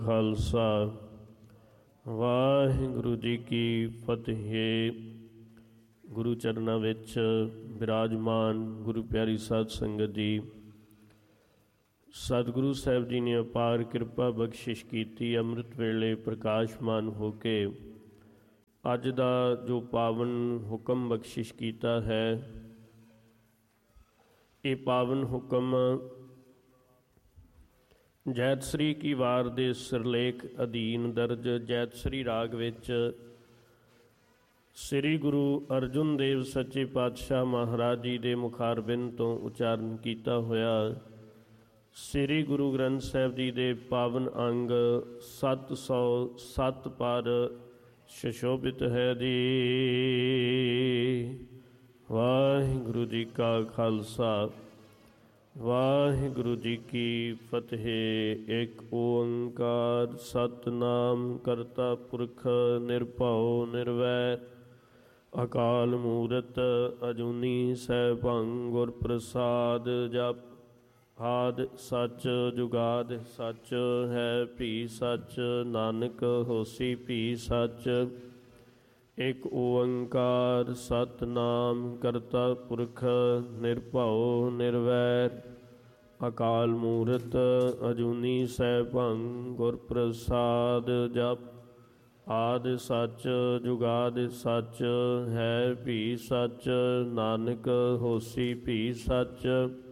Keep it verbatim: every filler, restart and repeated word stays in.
ਖਾਲਸਾ ਵਾਹਿਗੁਰੂ ਜੀ ਕੀ ਫਤਿਹ। ਗੁਰੂ ਚਰਨਾਂ ਵਿੱਚ ਬਿਰਾਜਮਾਨ ਗੁਰੂ ਪਿਆਰੀ ਸਾਧ ਸੰਗਤ ਜੀ, ਸਤਿਗੁਰੂ ਸਾਹਿਬ ਜੀ ਨੇ ਅਪਾਰ ਕਿਰਪਾ ਬਖਸ਼ਿਸ਼ ਕੀਤੀ। ਅੰਮ੍ਰਿਤ ਵੇਲੇ ਪ੍ਰਕਾਸ਼ਮਾਨ ਹੋ ਕੇ ਅੱਜ ਦਾ ਜੋ ਪਾਵਨ ਹੁਕਮ ਬਖਸ਼ਿਸ਼ ਕੀਤਾ ਹੈ, ਇਹ ਪਾਵਨ ਹੁਕਮ ਜੈਤਸਰੀ ਕੀ ਵਾਰ ਦੇ ਸਿਰਲੇਖ ਅਧੀਨ ਦਰਜ ਜੈਤਸਰੀ ਰਾਗ ਵਿੱਚ ਸ੍ਰੀ ਗੁਰੂ ਅਰਜੁਨ ਦੇਵ ਸੱਚੇ ਪਾਤਸ਼ਾਹ ਮਹਾਰਾਜ ਜੀ ਦੇ ਮੁਖਾਰਬਿੰਦ ਤੋਂ ਉਚਾਰਨ ਕੀਤਾ ਹੋਇਆ ਸ੍ਰੀ ਗੁਰੂ ਗ੍ਰੰਥ ਸਾਹਿਬ ਜੀ ਦੇ ਪਾਵਨ ਅੰਗ ਸੱਤ ਸੌ ਸੱਤ ਪਰ ਸੁਸ਼ੋਭਿਤ ਹੈ ਜੀ। ਵਾਹਿਗੁਰੂ ਜੀ ਕਾ ਖਾਲਸਾ ਵਾਹਿਗੁਰੂ ਜੀ ਕੀ ਫਤਿਹ। ਇੱਕ ਓੰਕਾਰ ਸਤਿਨਾਮ ਕਰਤਾ ਪੁਰਖ ਨਿਰਭਉ ਨਿਰਵੈਰ ਅਕਾਲ ਮੂਰਤ ਅਜੂਨੀ ਸੈਭੰ ਗੁਰ ਪ੍ਰਸਾਦ ਜਪ ਆਦਿ ਸੱਚ ਜੁਗਾਦ ਸੱਚ ਹੈ ਭੀ ਸੱਚ ਨਾਨਕ ਹੋਸੀ ਭੀ ਸੱਚ। ਇੱਕ ਓੰਕਾਰ ਸਤਿਨਾਮ ਕਰਤਾ ਪੁਰਖ ਨਿਰਭਉ ਨਿਰਵੈਰ ਅਕਾਲ ਮੂਰਤ ਅਜੂਨੀ ਸੈਭੰ ਗੁਰ ਪ੍ਰਸਾਦ ਜਪ ਆਦਿ ਸੱਚ ਜੁਗਾਦ ਸੱਚ ਹੈ ਭੀ ਸੱਚ ਨਾਨਕ ਹੋਸੀ ਭੀ ਸੱਚ।